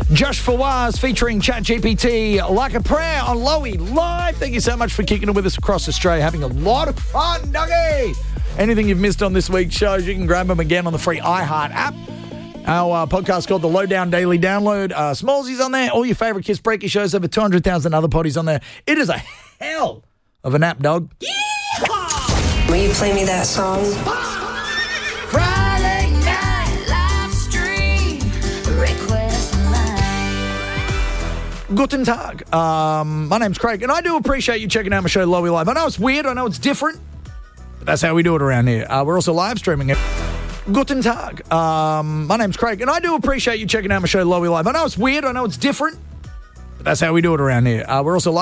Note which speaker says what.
Speaker 1: Josh Fawaz featuring ChatGPT, Like a Prayer on Lowy Live. Thank you so much for kicking it with us across Australia. Having a lot of fun, Doggy. Anything you've missed on this week's shows, you can grab them again on the free iHeart app. Our podcast called The Lowdown Daily Download. Smallsy's on there. All your favourite Kiss Breaky shows. Over 200,000 other potties on there. It is a hell of an app, dog.
Speaker 2: Yeehaw! Will you play me that song?
Speaker 3: Friday night live stream request line.
Speaker 1: Guten Tag. My name's Craig, and I do appreciate you checking out my show, Lowy Live. I know it's weird. I know it's different. But that's how we do it around here. We're also live streaming it. Guten Tag. My name's Craig, and I do appreciate you checking out my show, Lowy Live. I know it's weird. I know it's different. But that's how we do it around here. We're also live